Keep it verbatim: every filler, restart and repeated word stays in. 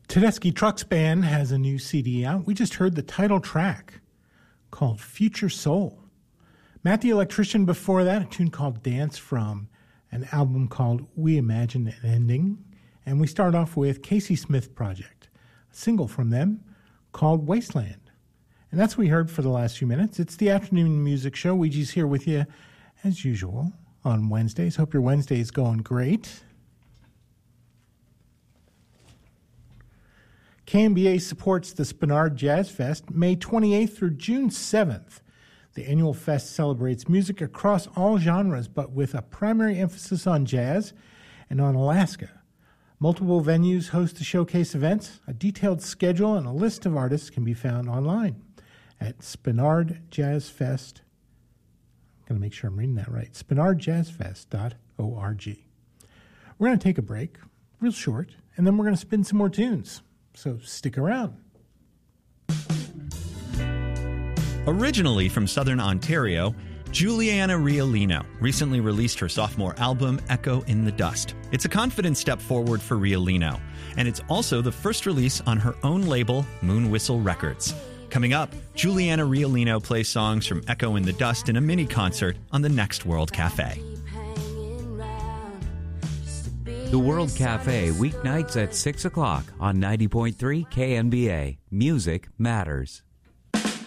Tedeschi Trucks Band has a new C D out. We just heard the title track called Future Soul. Matt the Electrician before that, a tune called Dance from an album called We Imagine an Ending. And we start off with Casey Smith Project, a single from them called Wasteland. And that's what we heard for the last few minutes. It's the Afternoon Music Show. Ouija's here with you as usual on Wednesdays. Hope your Wednesday is going great. K M B A supports the Spenard Jazz Fest May twenty-eighth through June seventh. The annual fest celebrates music across all genres, but with a primary emphasis on jazz and on Alaska. Multiple venues host the showcase events. A detailed schedule and a list of artists can be found online at Spenard Jazz Fest. I'm going to make sure I'm reading that right. spenard jazz fest dot org. We're going to take a break, real short, and then we're going to spin some more tunes. So stick around. Originally from Southern Ontario, Juliana Riolino recently released her sophomore album, Echo in the Dust. It's a confident step forward for Riolino, and it's also the first release on her own label, Moon Whistle Records. Coming up, Juliana Riolino plays songs from Echo in the Dust in a mini concert on the Next World Cafe. The World Cafe, weeknights at six o'clock on ninety point three K N B A. Music matters.